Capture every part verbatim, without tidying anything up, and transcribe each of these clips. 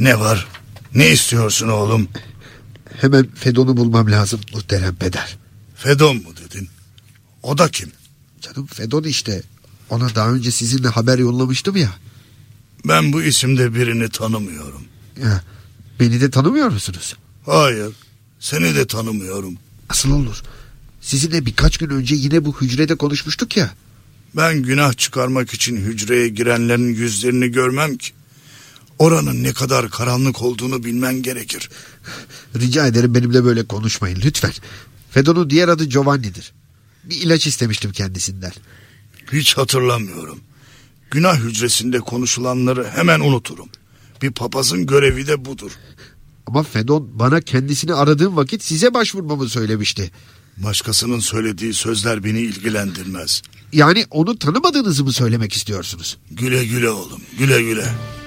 Ne var? Ne istiyorsun oğlum? Hemen Fedon'u bulmam lazım muhterem peder. Fedon mu dedin? O da kim? Canım Fedon işte. Ona daha önce sizinle haber yollamıştım ya. Ben bu isimde birini tanımıyorum. Ya, beni de tanımıyor musunuz? Hayır, seni de tanımıyorum. Nasıl olur? Sizinle birkaç gün önce yine bu hücrede konuşmuştuk ya. Ben günah çıkarmak için hücreye girenlerin yüzlerini görmem ki. Oranın ne kadar karanlık olduğunu bilmen gerekir. Rica ederim benimle böyle konuşmayın lütfen. Fedon'un diğer adı Giovanni'dir. Bir ilaç istemiştim kendisinden. Hiç hatırlamıyorum. Günah hücresinde konuşulanları hemen unuturum. Bir papazın görevi de budur. Ama Fedon bana kendisini aradığım vakit size başvurmamı söylemişti. Başkasının söylediği sözler beni ilgilendirmez. Yani onu tanımadığınızı mı söylemek istiyorsunuz? Güle güle oğlum, güle güle.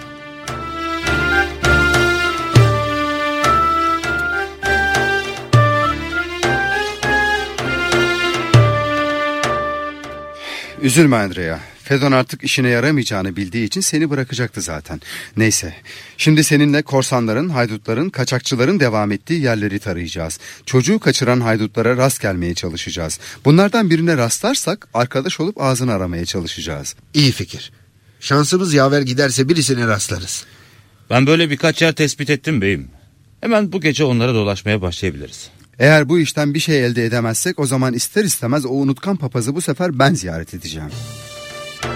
Üzülme Andrea. Fedon artık işine yaramayacağını bildiği için seni bırakacaktı zaten. Neyse. Şimdi seninle korsanların, haydutların, kaçakçıların devam ettiği yerleri tarayacağız. Çocuğu kaçıran haydutlara rast gelmeye çalışacağız. Bunlardan birine rastlarsak arkadaş olup ağzını aramaya çalışacağız. İyi fikir. Şansımız yaver giderse birisine rastlarız. Ben böyle birkaç yer tespit ettim beyim. Hemen bu gece onlara dolaşmaya başlayabiliriz. Eğer bu işten bir şey elde edemezsek o zaman ister istemez o unutkan papazı bu sefer ben ziyaret edeceğim.